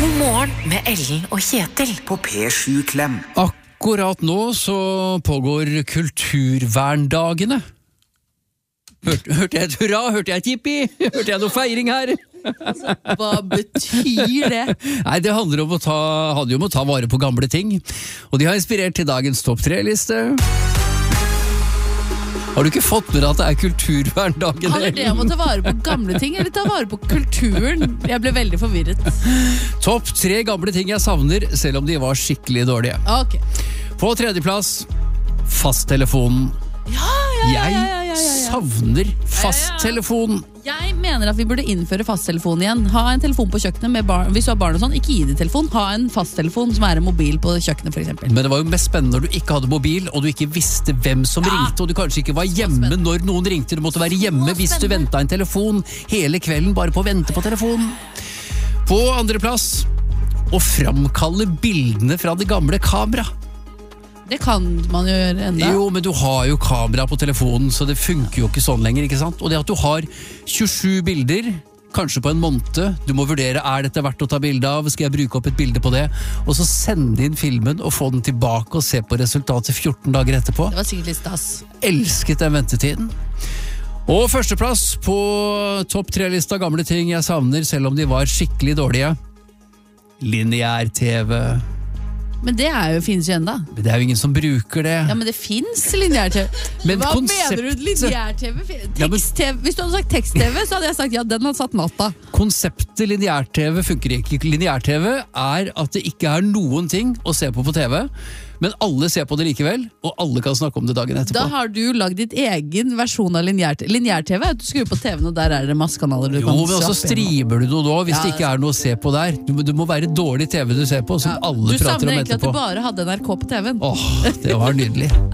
God morgen med Ellen og Kjetil På P7 Klem. Akkurat nå så pågår kulturverndagene. Hørte jeg et hurra? Hørte jeg et jippi? Hørte jeg noe feiring her? Hva betyr det? Nei, det handler om handler om å ta vare på gamle ting. Og de har inspirert til dagens topp 3-liste. Har du ikke fått med deg at det er kulturverndagen? Handler det om å ta vare på gamle ting, eller ta vare på kulturen? Jeg ble veldig forvirret. Topp 3 gamle ting jeg savner, selv om de var skikkelig dårlige. Ok. På 3. plass, fasttelefonen. Jeg savner fasttelefonen. Jeg mener at vi burde innføre fasttelefon igjen. Ha en telefon på kjøkkenet med barn. Hvis du har barn og sånn, ikke gi det telefon. Ha en fasttelefon som er en mobil på kjøkkenet, for eksempel. Men det var jo mest spennende når du ikke hadde mobil, og du ikke visste hvem som ringte, og du kanskje ikke var hjemme når noen ringte. Du måtte være hjemme hvis du ventet en telefon hele kvelden bare på å vente på telefonen. På 2. plass, å framkalle bildene fra det gamle kamera. Det kan man jo gjøre enda. Jo, men du har jo kamera på telefonen, så det funker jo ikke sånn lenger, ikke sant? Og det at du har 27 bilder, kanskje på en måned, du må vurdere, er dette verdt å ta bilde av, skal jeg bruke opp et bilde på det, og så sende inn filmen og få den tilbake og se på resultatet 14 dager etterpå. Det var sikkert litt stas. Elsket den ventetiden. Og 1. plass på topp 3-lista gamle ting jeg savner, selv om de var skikkelig dårlige. Lineær-TV. Men det finnes jo enda. Men det er jo ingen som bruker det. Ja, men det finnes lineær-TV. Hva mener du lineær-TV? Tekst-TV? Hvis du hadde sagt tekst-TV, så hadde jeg sagt ja, den har satt natta. Konseptet lineær-TV funker ikke. Lineær-TV er at det ikke er noen ting å se på TV, men alle ser på det likevel, og alle kan snakke om det dagen etterpå. Da har du lagd ditt egen versjon av lineær-TV. Lineær-TV er at du skrur på TV-en, og der er det masse kanaler du kan men også streamer du noe da, hvis det ikke er noe å se på der. Det må være dårlig TV du ser på, som alle prater om etterpå. Du savner egentlig at du bare hadde NRK på TV-en. Åh, det var nydelig.